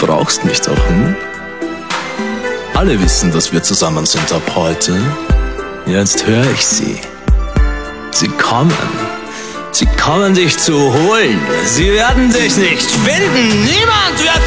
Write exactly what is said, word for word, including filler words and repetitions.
brauchst mich doch, hm? Alle wissen, dass wir zusammen sind ab heute. Jetzt höre ich sie. Sie kommen. Sie kommen dich zu holen. Sie werden dich nicht finden. Niemand wird